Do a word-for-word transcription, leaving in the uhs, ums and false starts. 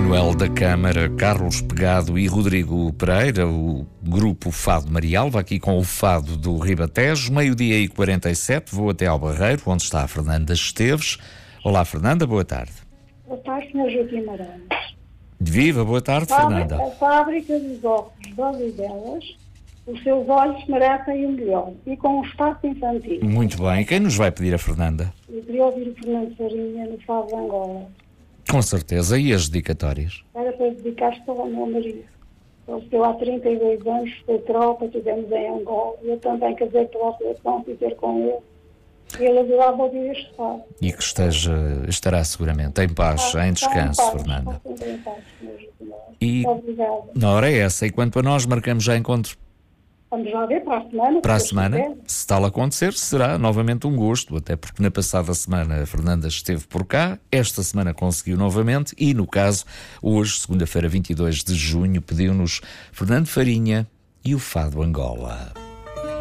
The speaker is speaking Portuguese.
Manuel da Câmara, Carlos Pegado e Rodrigo Pereira, o grupo Fado Marialva, aqui com o Fado do Ribatejo. Meio-dia e quarenta e sete, vou até ao Barreiro, onde está a Fernanda Esteves. Olá, Fernanda, boa tarde. Boa tarde, senhor Joaquim Maranhos. Viva, boa tarde, Fábrica, Fernanda. a fábrica dos óculos de Odivelas, os seus olhos merecem o melhor, e com um espaço infantil. Muito bem, quem nos vai pedir a Fernanda? Eu queria ouvir o Fernando Farinha no Fado de Angola. Com certeza, e as dedicatórias? Era para dedicar-se ao meu marido. Ele teve há trinta e dois anos, foi tropa, estivemos em Angola. Eu também casei pela operação, fui ter com ele. E ele adorava ouvir este fado. E que esteja, estará seguramente em paz, Ah, em descanso, está em paz, Fernanda. está sempre em paz, senhor Joaquim Maranhos. E Obrigada. na hora é essa, e quanto a nós, marcamos já encontro Vamos lá ver para a semana. para a se semana. quiser. Se tal acontecer, será novamente um gosto, até porque na passada semana a Fernanda esteve por cá, esta semana conseguiu novamente e, no caso, hoje, segunda-feira, vinte e dois de junho, pediu-nos Fernando Farinha e o Fado Angola.